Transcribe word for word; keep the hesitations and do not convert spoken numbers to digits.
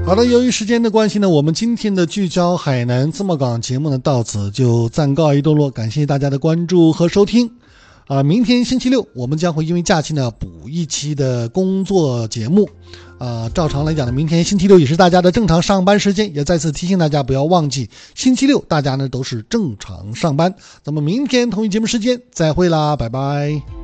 好的，由于时间的关系呢，我们今天的聚焦海南自贸港节目呢到此就暂告一段落，感谢大家的关注和收听。啊、呃，明天星期六我们将会因为假期呢补一期的工作节目。啊、呃，照常来讲呢，明天星期六也是大家的正常上班时间，也再次提醒大家不要忘记，星期六大家呢都是正常上班。咱们明天同一节目时间再会啦，拜拜。